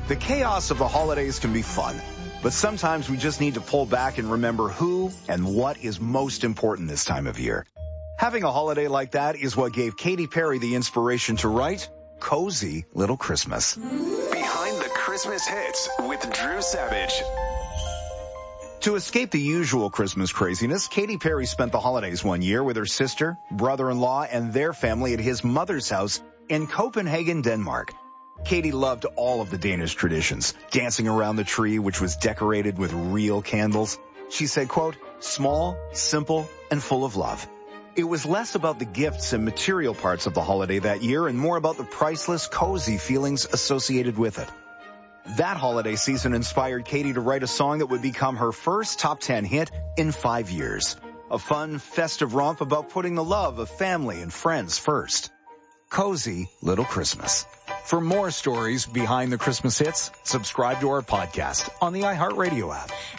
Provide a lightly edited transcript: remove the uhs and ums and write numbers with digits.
The chaos of the holidays can be fun, but sometimes we just need to pull back and remember who and what is most important this time of year. Having a holiday like that is what gave Katy Perry the inspiration to write Cozy Little Christmas. Behind the Christmas hits with Drew Savage. To escape the usual Christmas craziness, Katy Perry spent the holidays one year with her sister, brother-in-law, and their family at his mother's house in Copenhagen, Denmark. Katy loved all of the Danish traditions, dancing around the tree, which was decorated with real candles. She said, quote, small, simple, and full of love. It was less about the gifts and material parts of the holiday that year and more about the priceless, cozy feelings associated with it. That holiday season inspired Katy to write a song that would become her first top 10 hit in 5 years. A fun, festive romp about putting the love of family and friends first. Cozy Little Christmas. For more stories behind the Christmas hits, subscribe to our podcast on the iHeartRadio app.